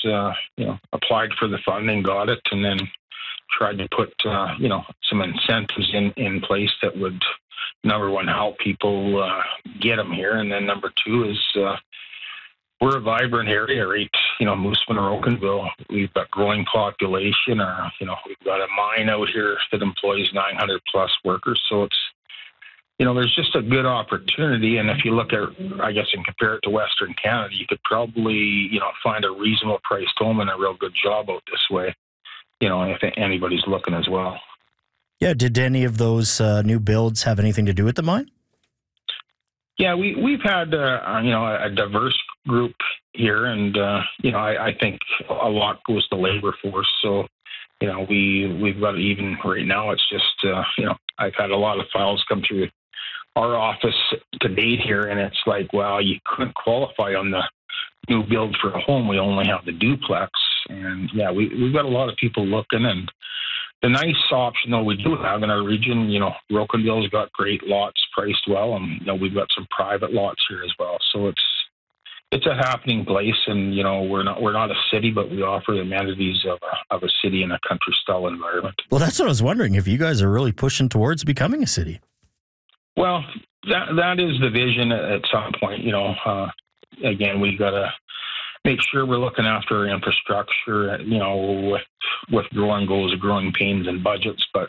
applied for the funding, got it, and then tried to put, some incentives in place that would, number one, help people get them here. And then number two is we're a vibrant area, right? Moosomin, Rocanville, we've got growing population. We've got a mine out here that employs 900 plus workers. So it's, there's just a good opportunity. And if you look at, I guess, and compare it to Western Canada, you could probably, find a reasonable priced home and a real good job out this way, if anybody's looking as well. Yeah. Did any of those new builds have anything to do with the mine? Yeah, we've had, a diverse group here. And, I think a lot goes to labor force. So, we've got, even right now, it's just, I've had a lot of files come through our office to date here, and it's like, well, you couldn't qualify on the new build for a home. We only have the duplex. And yeah, we've got a lot of people looking. And the nice option though we do have in our region, Rocanville's got great lots priced well, and we've got some private lots here as well. So it's a happening place, and we're not a city, but we offer the amenities of a city in a country style environment. Well, that's what I was wondering, if you guys are really pushing towards becoming a city. Well, that is the vision at some point. Again, we got to make sure we're looking after our infrastructure, with growing goals, growing pains and budgets. But,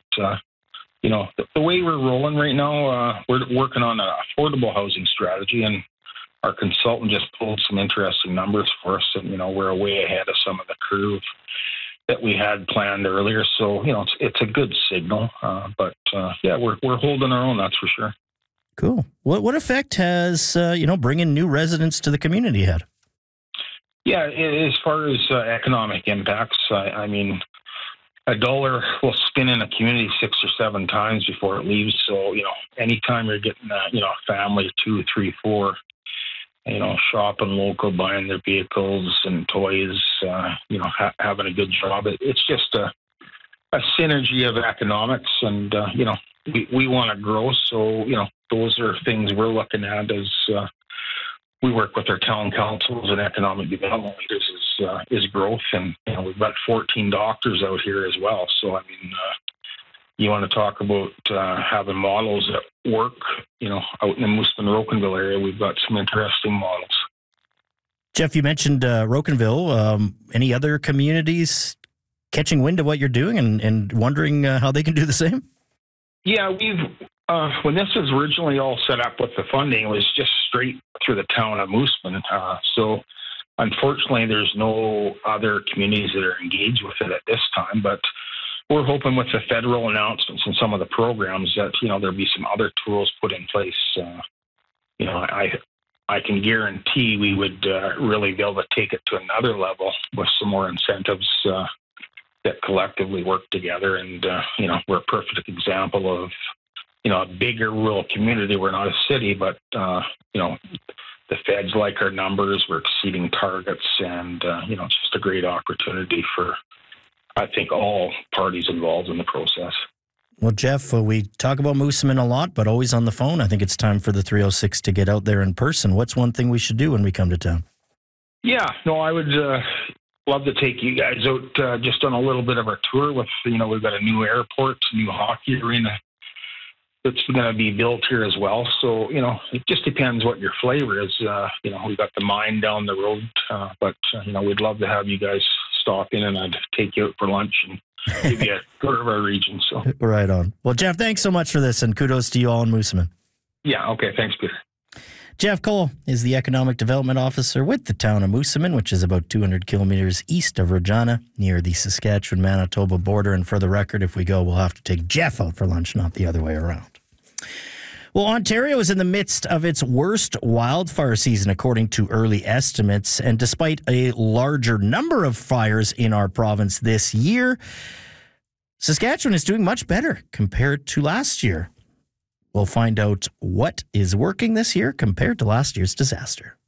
the way we're rolling right now, we're working on an affordable housing strategy, and our consultant just pulled some interesting numbers for us. And, we're way ahead of some of the curve that we had planned earlier. So, it's a good signal. But we're holding our own, that's for sure. Cool. What effect has, bringing new residents to the community had? Yeah, as far as economic impacts, I mean, a dollar will spin in a community 6 or 7 times before it leaves. So, anytime you're getting, a family, 2, 3, 4, shopping local, buying their vehicles and toys, having a good job, it's just a synergy of economics. And, we want to grow. So, those are things we're looking at as we work with our town councils and economic development leaders is growth. And, we've got 14 doctors out here as well. So, I mean, you want to talk about having models that work, out in the Moosomin, Rocanville area, we've got some interesting models. Jeff, you mentioned Rocanville. Any other communities catching wind of what you're doing and wondering how they can do the same? Yeah, when this was originally all set up with the funding, it was just straight through the town of Moosomin. So unfortunately, there's no other communities that are engaged with it at this time, but we're hoping with the federal announcements and some of the programs that, there'll be some other tools put in place. I can guarantee we would really be able to take it to another level with some more incentives that collectively work together. And, we're a perfect example of, a bigger rural community. We're not a city, but, the feds like our numbers. We're exceeding targets, and, it's just a great opportunity for, I think, all parties involved in the process. Well, Jeff, we talk about Moosomin a lot, but always on the phone. I think it's time for the 306 to get out there in person. What's one thing we should do when we come to town? Yeah, no, I would love to take you guys out just on a little bit of our tour with, we've got a new airport, a new hockey arena that's going to be built here as well. So, it just depends what your flavor is. We've got the mine down the road, but, we'd love to have you guys stop in, and I'd take you out for lunch and give you a tour of our region. So right on. Well, Jeff, thanks so much for this, and kudos to you all in Moosomin. Yeah, okay. Thanks, Peter. Jeff Cole is the Economic Development Officer with the town of Moosomin, which is about 200 kilometers east of Regina, near the Saskatchewan-Manitoba border. And for the record, if we go, we'll have to take Jeff out for lunch, not the other way around. Well, Ontario is in the midst of its worst wildfire season, according to early estimates. And despite a larger number of fires in our province this year, Saskatchewan is doing much better compared to last year. We'll find out what is working this year compared to last year's disaster.